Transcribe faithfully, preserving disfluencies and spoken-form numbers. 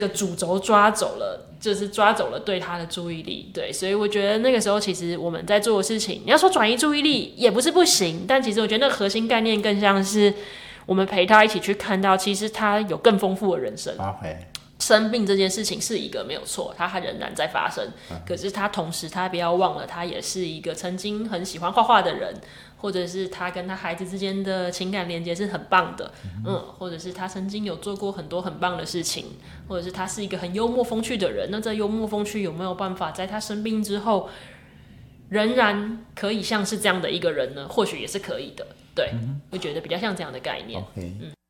个主轴抓走了，就是抓走了对他的注意力。对，所以我觉得那个时候其实我们在做的事情，你要说转移注意力也不是不行，但其实我觉得那个核心概念更像是我们陪他一起去看到，其实他有更丰富的人生。 Okay. 生病这件事情是一个没有错，它仍然在发生。可是他同时，他不要忘了，他也是一个曾经很喜欢画画的人，或者是他跟他孩子之间的情感连接是很棒的，嗯，或者是他曾经有做过很多很棒的事情，或者是他是一个很幽默风趣的人。那这幽默风趣有没有办法在他生病之后，仍然可以像是这样的一个人呢？或许也是可以的。对，我觉得比较像这样的概念。 Okay. 嗯